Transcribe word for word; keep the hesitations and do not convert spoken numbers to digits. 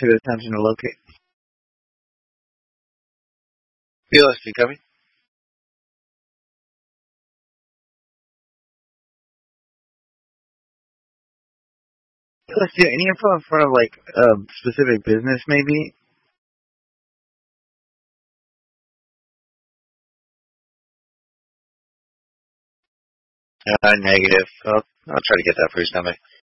too attempting to locate. P L S P, copy. P L S P, any info in front of, like, a specific business, maybe? Uh, negative. I'll, I'll try to get that for you, Stanley.